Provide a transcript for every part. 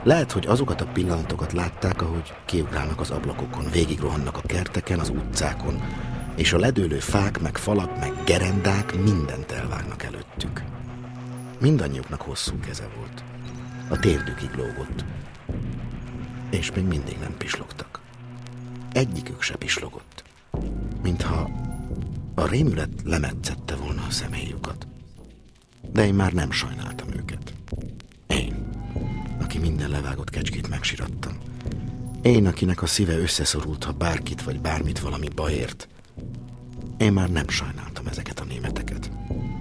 Lehet, hogy azokat a pillanatokat látták, ahogy kiugrálnak az ablakokon, végigrohannak a kerteken, az utcákon, és a ledőlő fák, meg falak, meg gerendák mindent elvágnak előttük. Mindannyiuknak hosszú keze volt. A térdükig lógott. És még mindig nem pislogtak. Egyikük se pislogott. Mintha a rémület lemetszette volna a szemhéjukat. De én már nem sajnáltam őket. Én, aki minden levágott kecskét megsirattam. Én, akinek a szíve összeszorult, ha bárkit vagy bármit valami bajért. Én már nem sajnáltam ezeket a németeket.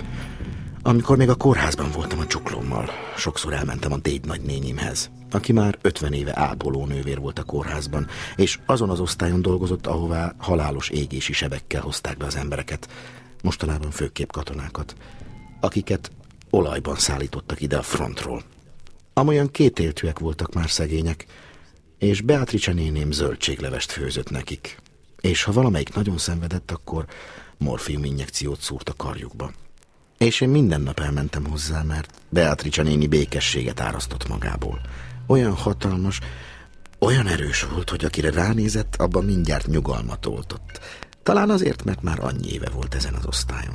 Amikor még a kórházban voltam a csuklómmal, sokszor elmentem a déd nagynényimhez, aki már 50 éve ápolónővér volt a kórházban, és azon az osztályon dolgozott, ahová halálos égési sebekkel hozták be az embereket, mostanában főképp katonákat, akiket olajban szállítottak ide a frontról. Amolyan kétéltűek voltak már szegények, és Beatrice néném zöldséglevest főzött nekik, és ha valamelyik nagyon szenvedett, akkor morfiuminjekciót szúrt a karjukba. És én minden nap elmentem hozzá, mert Beatrice néni békességet árasztott magából. Olyan hatalmas, olyan erős volt, hogy akire ránézett, abban mindjárt nyugalmat oltott. Talán azért, mert már annyi éve volt ezen az osztályon.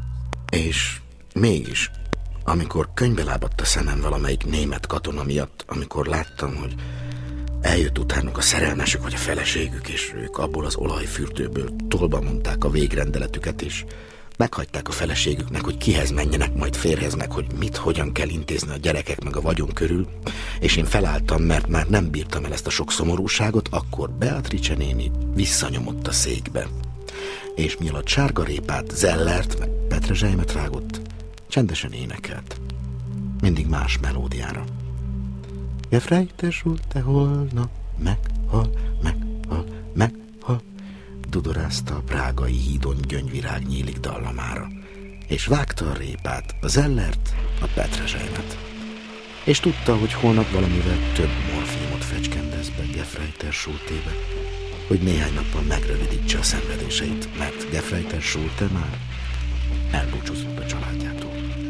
És mégis, amikor könyvbe lábadt a szemem valamelyik német katona miatt, amikor láttam, hogy eljött utánuk a szerelmesük vagy a feleségük, és ők abból az olajfürdőből tolba mondták a végrendeletüket, és meghagyták a feleségüknek, hogy kihez menjenek, majd férhez, meg hogy mit, hogyan kell intézni a gyerekek meg a vagyon körül, és én felálltam, mert már nem bírtam el ezt a sok szomorúságot, akkor Beatrice néni visszanyomott a székbe. És mielőtt sárgarépát, zellert, meg petrezselymet vágott, csendesen énekelt. Mindig más melódiára. Gefreite Schulte holnap meghal, meghal, meghal, dudorázta a prágai hídon gyöngyvirág nyílik dallamára, és vágta a répát, a zellert, a petrezselymet. És tudta, hogy holnap valamivel több morfiumot fecskendez be Gefreite Schultébe, hogy néhány nappal megrövidítse a szenvedéseit, mert Gefreite Schulte már elbúcsúzott a családjától.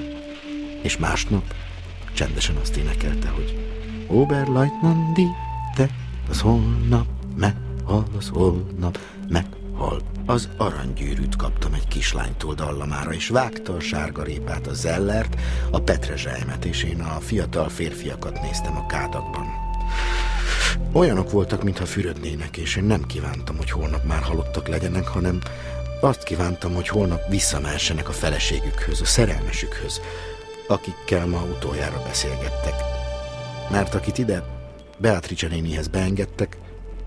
És másnap csendesen azt énekelte, hogy Oberleutnant die, te az holnap meghal, az holnap meghal. Az aranygyűrűt kaptam egy kislánytól dallamára, és vágta a sárgarépát, a zellert, a petrezselymet, és én a fiatal férfiakat néztem a kádakban. Olyanok voltak, mintha fürödnének, és én nem kívántam, hogy holnap már halottak legyenek, hanem azt kívántam, hogy holnap visszamehessenek a feleségükhöz, a szerelmesükhöz, akikkel ma utoljára beszélgettek. Mert akit ide Beatrice nénihez beengedtek,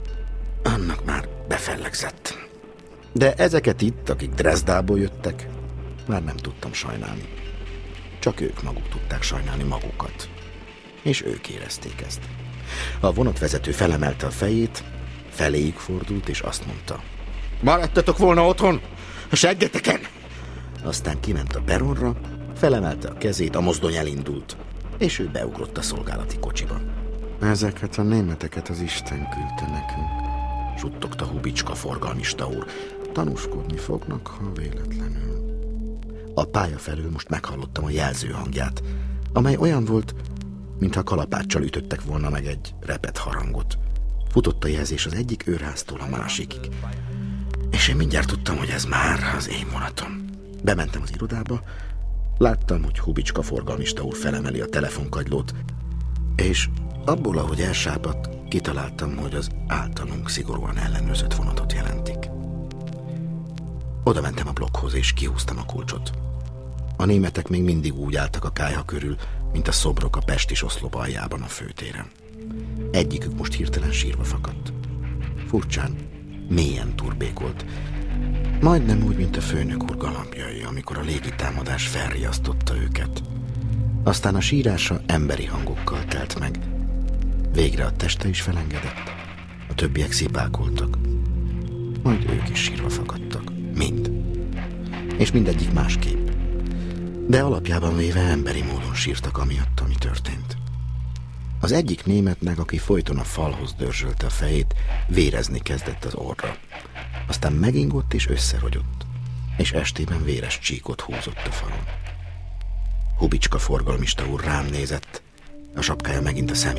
annak már befellegzett. De ezeket itt, akik Dresdából jöttek, már nem tudtam sajnálni. Csak ők maguk tudták sajnálni magukat. És ők érezték ezt. A vonatvezető felemelte a fejét, feléjük fordult, és azt mondta: maradtatok volna otthon, a seggeteken! Aztán kiment a peronra, felemelte a kezét, a mozdony elindult, és ő beugrott a szolgálati kocsiba. Ezeket a németeket az Isten küldte nekünk, suttogta Hubicska forgalmista úr. Tanúskodni fognak, ha véletlenül. A pálya felől most meghallottam a jelző hangját, amely olyan volt, mintha kalapáccsal ütöttek volna meg egy repett harangot. Futott a jelzés az egyik őrháztól a másikig. És én mindjárt tudtam, hogy ez már az én vonatom. Bementem az irodába, láttam, hogy Hubicska forgalmista úr felemeli a telefonkagylót, és abból, ahogy elsápadt, kitaláltam, hogy az általunk szigorúan ellenőrzött vonatot jelentik. Oda mentem a blokkhoz, és kihúztam a kulcsot. A németek még mindig úgy álltak a kályha körül, mint a szobrok a pestis oszlop aljában a főtéren. Egyikük most hirtelen sírva fakadt. Furcsán, mélyen turbékolt. Majdnem úgy, mint a főnök úr galambjai, amikor a légitámadás felriasztotta őket. Aztán a sírása emberi hangokkal telt meg. Végre a teste is felengedett. A többiek szipákoltak. Majd ők is sírva fakadtak. Mind. És mindegyik másképp. De alapjában véve emberi módon sírtak amiatt, ami történt. Az egyik németnek, aki folyton a falhoz dörzsölte a fejét, vérezni kezdett az orra. Aztán megingott és összerogyott, és estében véres csíkot húzott a falon. Hubicska forgalmista úr rám nézett, a sapkája megint a személyére